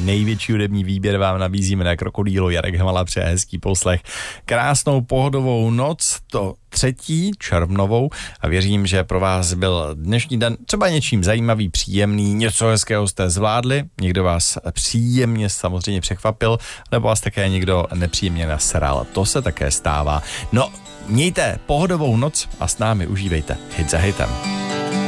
největší hudební výběr vám nabízíme na Krokodýlu. Jarek Hmala přeje hezký poslech. Krásnou pohodovou noc, to 3. červnovou, a věřím, že pro vás byl dnešní den třeba něčím zajímavý, příjemný, něco hezkého jste zvládli, někdo vás příjemně samozřejmě překvapil, nebo vás také někdo nepříjemně nasral. To se také stává. No, mějte pohodovou noc a s námi užívejte hit za hitem.